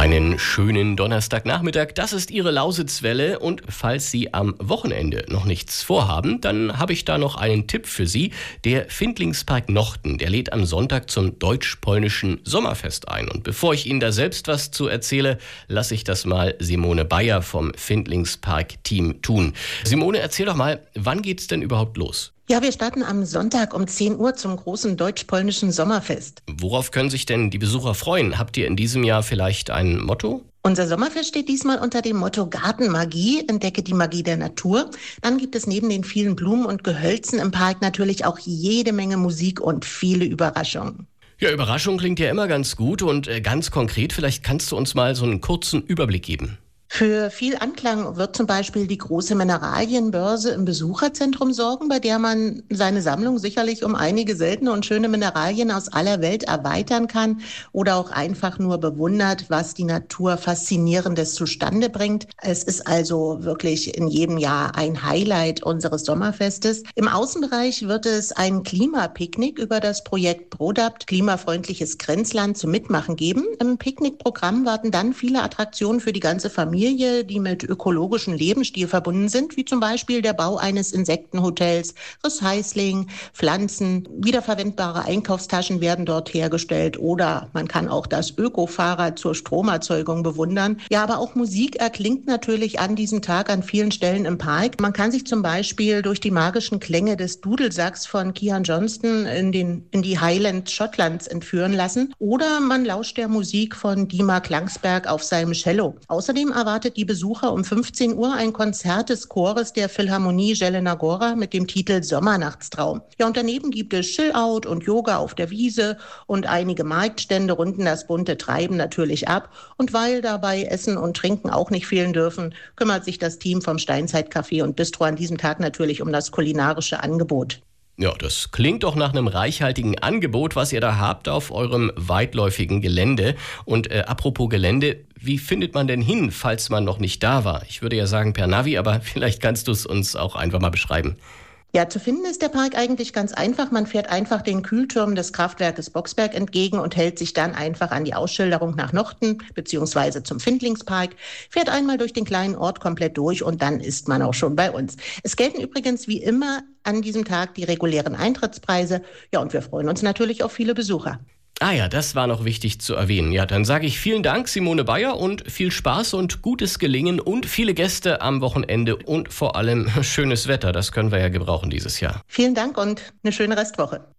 Einen schönen Donnerstagnachmittag, das ist Ihre Lausitzwelle und falls Sie am Wochenende noch nichts vorhaben, dann habe ich da noch einen Tipp für Sie. Der Findlingspark Nochten, der lädt am Sonntag zum deutsch-polnischen Sommerfest ein. Und bevor ich Ihnen da selbst was zu erzähle, lasse ich das mal Simone Bayer vom Findlingspark-Team tun. Simone, erzähl doch mal, wann geht's denn überhaupt los? Ja, wir starten am Sonntag um 10 Uhr zum großen deutsch-polnischen Sommerfest. Worauf können sich denn die Besucher freuen? Habt ihr in diesem Jahr vielleicht ein Motto? Unser Sommerfest steht diesmal unter dem Motto Gartenmagie, entdecke die Magie der Natur. Dann gibt es neben den vielen Blumen und Gehölzen im Park natürlich auch jede Menge Musik und viele Überraschungen. Ja, Überraschung klingt ja immer ganz gut und ganz konkret, vielleicht kannst du uns mal so einen kurzen Überblick geben. Für viel Anklang wird zum Beispiel die große Mineralienbörse im Besucherzentrum sorgen, bei der man seine Sammlung sicherlich um einige seltene und schöne Mineralien aus aller Welt erweitern kann oder auch einfach nur bewundert, was die Natur Faszinierendes zustande bringt. Es ist also wirklich in jedem Jahr ein Highlight unseres Sommerfestes. Im Außenbereich wird es ein Klimapicknick über das Projekt ProDapt, klimafreundliches Grenzland, zum Mitmachen geben. Im Picknickprogramm warten dann viele Attraktionen für die ganze Familie, die mit ökologischem Lebensstil verbunden sind, wie zum Beispiel der Bau eines Insektenhotels, Recycling, Pflanzen, wiederverwendbare Einkaufstaschen werden dort hergestellt oder man kann auch das Öko-Fahrrad zur Stromerzeugung bewundern. Ja, aber auch Musik erklingt natürlich an diesem Tag an vielen Stellen im Park. Man kann sich zum Beispiel durch die magischen Klänge des Dudelsacks von Kian Johnston in die Highlands Schottlands entführen lassen oder man lauscht der Musik von Dima Klangsberg auf seinem Cello. Außerdem erwartet die Besucher um 15 Uhr ein Konzert des Chores der Philharmonie Jelena Góra mit dem Titel Sommernachtstraum. Ja, und daneben gibt es Chill-Out und Yoga auf der Wiese und einige Marktstände runden das bunte Treiben natürlich ab. Und weil dabei Essen und Trinken auch nicht fehlen dürfen, kümmert sich das Team vom Steinzeit-Café und Bistro an diesem Tag natürlich um das kulinarische Angebot. Ja, das klingt doch nach einem reichhaltigen Angebot, was ihr da habt auf eurem weitläufigen Gelände. Und apropos Gelände, wie findet man denn hin, falls man noch nicht da war? Ich würde ja sagen per Navi, aber vielleicht kannst du es uns auch einfach mal beschreiben. Ja, zu finden ist der Park eigentlich ganz einfach. Man fährt einfach den Kühlturm des Kraftwerkes Boxberg entgegen und hält sich dann einfach an die Ausschilderung nach Nochten bzw. zum Findlingspark, fährt einmal durch den kleinen Ort komplett durch und dann ist man auch schon bei uns. Es gelten übrigens wie immer an diesem Tag die regulären Eintrittspreise. Ja, und wir freuen uns natürlich auf viele Besucher. Ah ja, das war noch wichtig zu erwähnen. Ja, dann sage ich vielen Dank, Simone Bayer, und viel Spaß und gutes Gelingen und viele Gäste am Wochenende und vor allem schönes Wetter. Das können wir ja gebrauchen dieses Jahr. Vielen Dank und eine schöne Restwoche.